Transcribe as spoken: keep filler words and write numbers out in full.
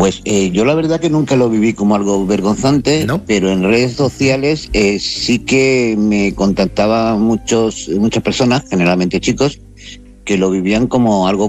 Pues eh, yo la verdad que nunca lo viví como algo vergonzante, ¿No? pero en redes sociales eh, sí que me contactaban muchos, muchas personas, generalmente chicos, que lo vivían como algo